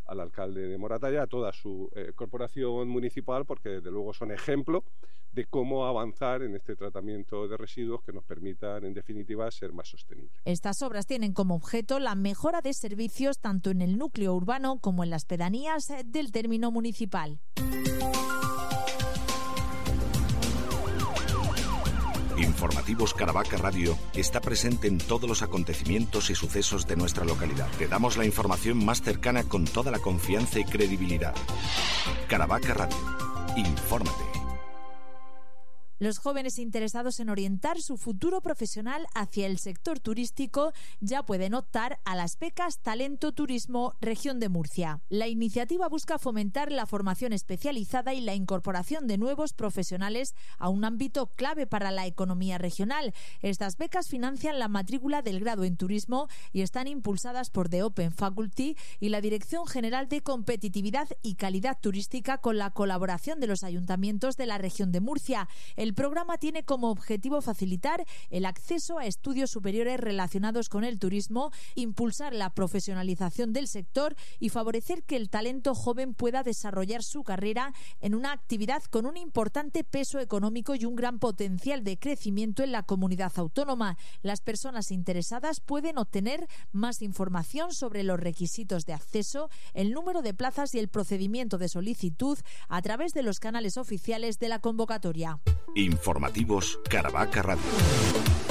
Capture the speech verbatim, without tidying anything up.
al alcalde de Moratalla, a toda su eh, corporación municipal, porque desde luego son ejemplo de cómo avanzar en este tratamiento de residuos que nos permitan, en definitiva, ser más sostenibles. Estas obras tienen como objeto la mejora de servicios tanto en el núcleo urbano como en las pedanías del término municipal. Informativos Caravaca Radio está presente en todos los acontecimientos y sucesos de nuestra localidad. Te damos la información más cercana con toda la confianza y credibilidad. Caravaca Radio. Infórmate. Los jóvenes interesados en orientar su futuro profesional hacia el sector turístico ya pueden optar a las becas Talento Turismo Región de Murcia. La iniciativa busca fomentar la formación especializada y la incorporación de nuevos profesionales a un ámbito clave para la economía regional. Estas becas financian la matrícula del grado en turismo y están impulsadas por The Open Faculty y la Dirección General de Competitividad y Calidad Turística con la colaboración de los ayuntamientos de la región de Murcia. El programa tiene como objetivo facilitar el acceso a estudios superiores relacionados con el turismo, impulsar la profesionalización del sector y favorecer que el talento joven pueda desarrollar su carrera en una actividad con un importante peso económico y un gran potencial de crecimiento en la comunidad autónoma. Las personas interesadas pueden obtener más información sobre los requisitos de acceso, el número de plazas y el procedimiento de solicitud a través de los canales oficiales de la convocatoria. Informativos Caravaca Radio.